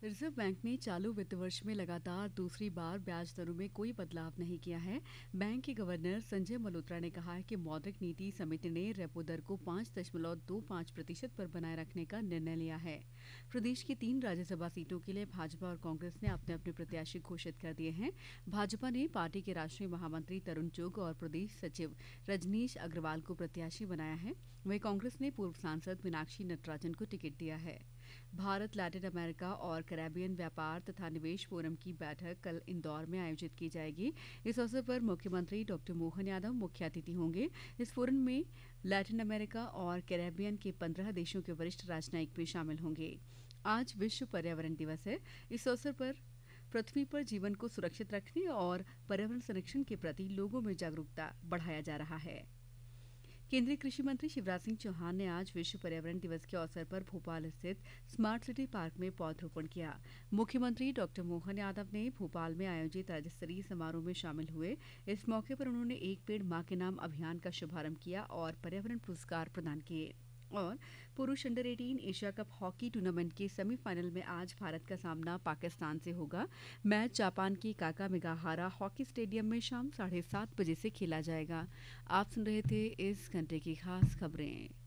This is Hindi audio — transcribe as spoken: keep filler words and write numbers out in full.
रिजर्व बैंक ने चालू वित्त वर्ष में लगातार दूसरी बार ब्याज दरों में कोई बदलाव नहीं किया है। बैंक के गवर्नर संजय मल्होत्रा ने कहा है कि मौद्रिक नीति समिति ने रेपो दर को पाँच दशमलव दो पाँच प्रतिशत पर बनाए रखने का निर्णय लिया है। प्रदेश की तीन राज्यसभा सीटों के लिए भाजपा और कांग्रेस ने अपने अपने प्रत्याशी घोषित कर दिए हैं। भाजपा ने पार्टी के राष्ट्रीय महामंत्री तरुण चुग और प्रदेश सचिव रजनीश अग्रवाल को प्रत्याशी बनाया है। वहीं कांग्रेस ने पूर्व सांसद मीनाक्षी नटराजन को टिकट दिया है। भारत लैटिन अमेरिका और कैरेबियन व्यापार तथा निवेश फोरम की बैठक कल इंदौर में आयोजित की जाएगी। इस अवसर पर मुख्यमंत्री डॉक्टर मोहन यादव मुख्य अतिथि होंगे। इस फोरम में लैटिन अमेरिका और कैरेबियन के पंद्रह देशों के वरिष्ठ राजनयिक भी शामिल होंगे। आज विश्व पर्यावरण दिवस है। इस अवसर पर पृथ्वी पर जीवन को सुरक्षित रखने और पर्यावरण संरक्षण के प्रति लोगों में जागरूकता बढ़ाया जा रहा है। केंद्रीय कृषि मंत्री शिवराज सिंह चौहान ने आज विश्व पर्यावरण दिवस के अवसर पर भोपाल स्थित स्मार्ट सिटी पार्क में पौधरोपण किया। मुख्यमंत्री डॉक्टर मोहन यादव ने भोपाल में आयोजित राज्य स्तरीय समारोह में शामिल हुए। इस मौके पर उन्होंने एक पेड़ मां के नाम अभियान का शुभारंभ किया और पर्यावरण पुरस्कार प्रदान किए। और पुरुष अंडर अठारह एशिया कप हॉकी टूर्नामेंट के सेमीफाइनल में आज भारत का सामना पाकिस्तान से होगा। मैच जापान के काकामिगाहारा हॉकी स्टेडियम में शाम साढ़े सात बजे से खेला जाएगा। आप सुन रहे थे इस घंटे की खास खबरें।